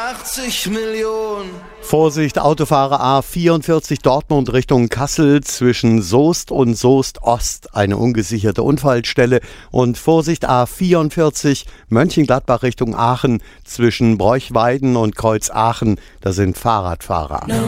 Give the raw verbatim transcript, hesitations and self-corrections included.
achtzig Millionen. Vorsicht, Autofahrer A vierundvierzig Dortmund Richtung Kassel zwischen Soest und Soest Ost, eine ungesicherte Unfallstelle. Und Vorsicht, A vierundvierzig Mönchengladbach Richtung Aachen zwischen Broichweiden und Kreuz Aachen, da sind Fahrradfahrer.